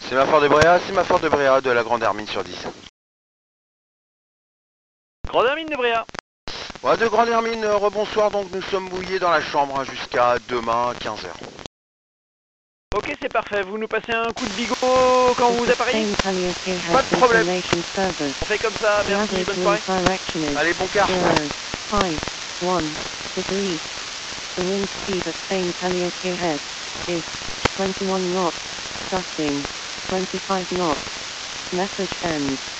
Sémaphore de Bréa de la Grande Hermine sur 10. Grande Hermine de Bréa. Ouais, de Grande Hermine, rebonsoir, donc nous sommes mouillés dans la chambre hein, jusqu'à demain 15h. Ok, c'est parfait, vous nous passez un coup de bigot quand vous appareillez. Pas de problème. On fait comme ça, merci, bonne soirée. Allez, bon quart. 5, 1 degree. The wind speed at St. Helios Head is 21 knots, gusting 25 knots. Message ends.